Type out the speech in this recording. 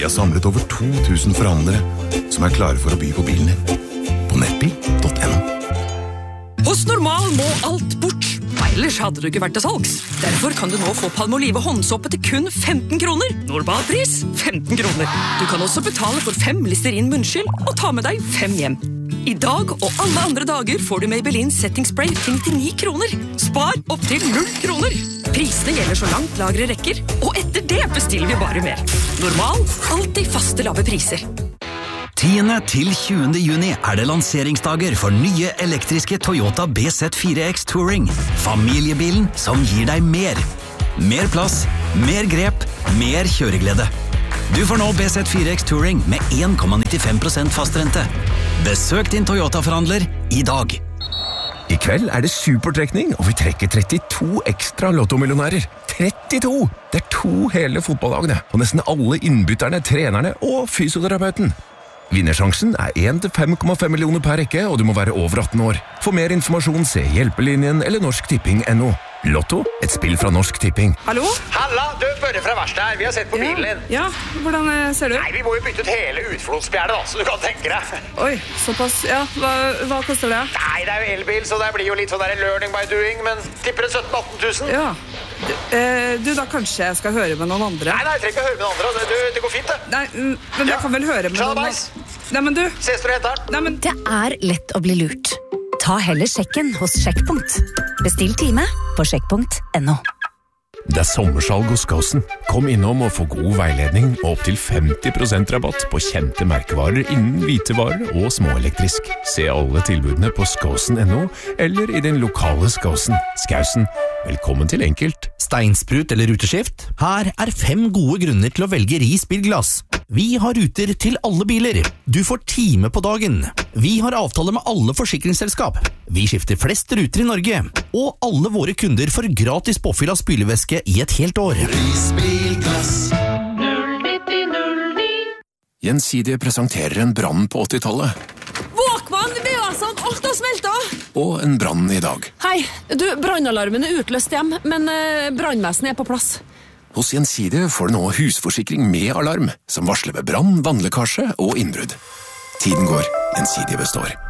Vi har samlet over 2000 forhandlere som klare for å by på bilen din. På nettbil.no. Hos Normal må alt bort, ellers hadde du ikke vært til salgs. Derfor kan du nå få Palmolive håndsåpe til kun 15 kroner. Normalpris 15 kroner. Du kan også betale for 5 Listerin munnskyld og ta med deg 5 hjem. I dag og alle andre dager får du Maybelline Setting Spray til 99 kroner. Spar opp til 0 kroner. Prisene gjelder så langt lagre rekker, og etter det bestiller vi bare mer. Normal, alltid faste lave priser. 10. til 20. juni det lanseringsdager for nye elektriske Toyota BZ4X Touring. Familiebilen som gir deg mer. Mer plass, mer grep, mer kjøreglede. Du får nå BZ4X Touring med 1,95% fastrente. Besøk din Toyota-forhandler i dag. I kveld det supertrekning, og vi trekker 32 ekstra lottomillionærer. 32! Det 2 hele fotballagene, og nesten alle innbytterne, trenerne og fysioterapeuten. Vinnersjansen 1 til 5,5 millioner per rekke, og du må være over 18 år. For mer informasjon se Hjelpelinjen eller norsktipping.no. Lotto, et spill fra Norsk Tipping. Hallo? Halla, du Børre fra verkstedet her. Vi har sett på bilen din. Ja, hvordan ser du? Nei, vi må jo bytte ut hele utflodsspjernet da, så du kan tenke deg. Oi, såpass. Ja, hva koster det? Nei, det jo elbil, så det blir jo litt sånn der learning by doing, men tipper det 17-18 000. Ja. Du, da kanskje jeg skal høre med noen andre? Nei, jeg trenger ikke høre med noen andre. Det går fint, det. Nei, men jeg kan vel høre med noen andre. Nei, men du. Ses du heter den? Nei, men... Det lett å bli lurt. Ta heller sjekken hos Sjekkpunkt. Bestill time på sjekkpunkt.no. Det sommersalg hos Skåsen. Kom innom og få god veiledning og opp til 50% rabatt på kjente merkevarer innen hvitevarer og småelektrisk. Se alle tilbudene på skåsen.no eller i den lokale Skåsen. Skausen, velkommen til enkelt. Steinsprut eller ruteskift? Her 5 gode grunner til å velge Ris bilglass. Vi har ruter til alle biler. Du får time på dagen. Vi har avtale med alle forsikringsselskap. Vi skifter flest ruter i Norge. Og alle våre kunder får gratis påfyll av spylevæske i et helt år. Risbilglass 09009. Gjensidige presenterer en brann på 80-tallet. Våkmann, det sånn, alt har smeltet. Og en brann i dag. Hei, du, brannalarmen utløst hjem, men brannvesenet på plass. Hos Gjensidige får du nå husforsikring med alarm, som varsler ved brann, vannlekkasje og innbrudd. Tiden går, Gjensidige består.